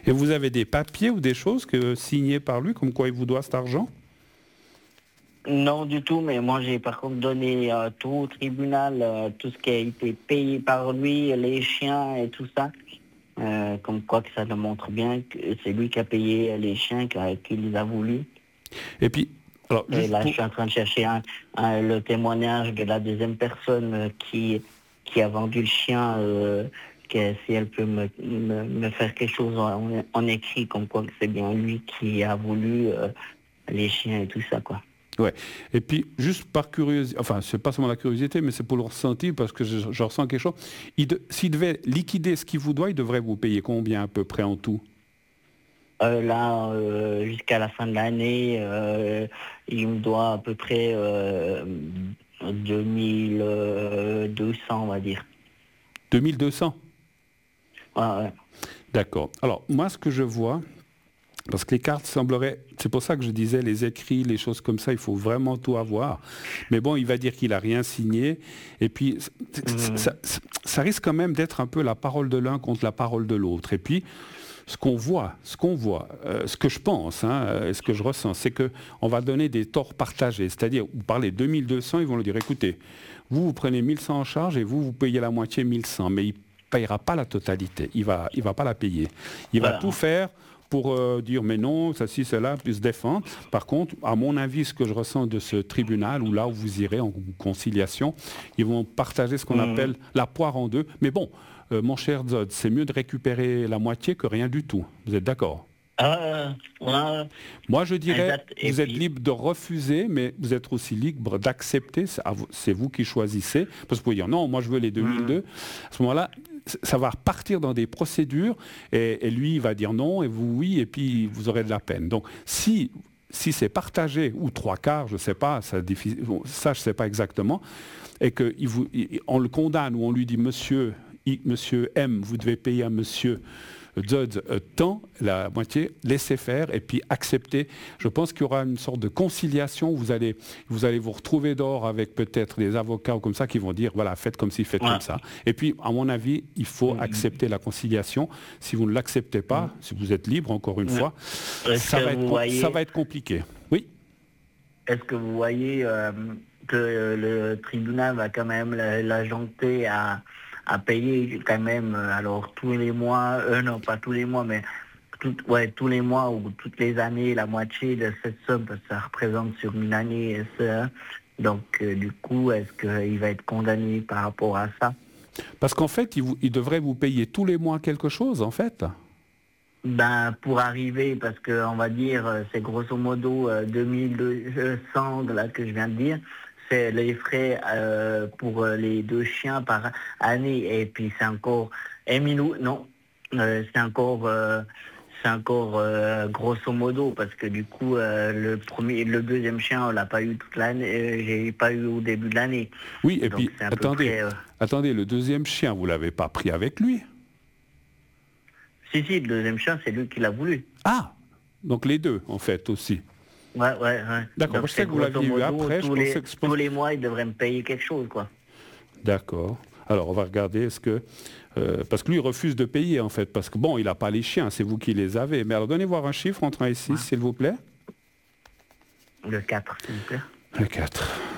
Et vous avez des papiers ou des choses signés par lui, comme quoi il vous doit cet argent? Non, du tout, mais moi j'ai par contre donné tout au tribunal, tout ce qui a été payé par lui, les chiens et tout ça. Comme quoi que ça démontre bien que c'est lui qui a payé les chiens qu'il les a voulu. Et puis, alors, Et juste là, je pour... suis en train de chercher le témoignage de la deuxième personne qui a vendu le chien, si elle peut me faire quelque chose en écrit, comme quoi que c'est bien lui qui a voulu les chiens et tout ça, quoi. Ouais. Et puis, juste par curiosité, enfin, c'est pas seulement la curiosité, mais c'est pour le ressenti, parce que je ressens quelque chose. S'il devait liquider ce qu'il vous doit, il devrait vous payer combien à peu près en tout? Jusqu'à la fin de l'année, il me doit à peu près 2200, on va dire. 2200? Ouais, ouais. D'accord. Alors, moi, ce que je vois, parce que les cartes sembleraient... C'est pour ça que je disais, les écrits, les choses comme ça, il faut vraiment tout avoir. Mais bon, il va dire qu'il n'a rien signé. Et puis, ça risque quand même d'être un peu la parole de l'un contre la parole de l'autre. Et puis, ce qu'on voit, ce que je pense, ce que je ressens, c'est qu'on va donner des torts partagés. C'est-à-dire, vous parlez de 2200, ils vont lui dire, écoutez, vous prenez 1100 en charge et vous payez la moitié 1100. Mais il ne payera pas la totalité. Il va pas la payer. Il va tout faire pour dire mais non, ça ci, cela, puis se défendre. Par contre, à mon avis, ce que je ressens de ce tribunal, ou là où vous irez en conciliation, ils vont partager ce qu'on appelle la poire en deux. Mais bon, mon cher Zod, c'est mieux de récupérer la moitié que rien du tout. Vous êtes d'accord? Moi, je dirais, vous êtes libre de refuser, mais vous êtes aussi libre d'accepter. C'est vous qui choisissez. Parce que vous pouvez dire, non, moi, je veux les 2002. À ce moment-là, ça va repartir dans des procédures, et lui, il va dire non, et vous, oui, et puis vous aurez de la peine. Donc, si c'est partagé, ou trois quarts, je ne sais pas, ça, je ne sais pas exactement, et qu'on le condamne, ou on lui dit, monsieur M, vous devez payer à monsieur Zod tant, la moitié, laissez faire et puis accepter. Je pense qu'il y aura une sorte de conciliation où vous allez vous retrouver dehors avec peut-être des avocats ou comme ça qui vont dire voilà, faites comme ci, faites comme ça. Et puis, à mon avis, il faut accepter la conciliation. Si vous ne l'acceptez pas, si vous êtes libre, encore une fois, ça va être compliqué. Oui. Est-ce que vous voyez que le tribunal va quand même l'ajouter à payer quand même, alors tous les mois, non pas tous les mois, mais tous les mois ou toutes les années, la moitié de cette somme, parce que ça représente sur une année. Donc du coup, est-ce qu'il va être condamné par rapport à ça? Parce qu'en fait, il devrait vous payer tous les mois quelque chose, en fait. Ben, pour arriver, parce que on va dire, c'est grosso modo 2200 là que je viens de dire. C'est les frais pour les deux chiens par année, et puis c'est encore c'est encore grosso modo, parce que du coup le deuxième chien on l'a pas eu toute l'année, j'ai pas eu au début de l'année. Oui, et donc, puis attendez, le deuxième chien vous l'avez pas pris avec lui? Si, le deuxième chien c'est lui qui l'a voulu. Ah, donc les deux en fait aussi. Ouais. D'accord, je sais que vous l'aviez eu après. Tous les mois, il devrait me payer quelque chose, quoi. D'accord. Alors, on va regarder, parce que lui, il refuse de payer, en fait, parce que, bon, il n'a pas les chiens, c'est vous qui les avez. Mais alors, donnez voir un chiffre entre 1 et 6, s'il vous plaît. Le 4, s'il vous plaît. Le 4.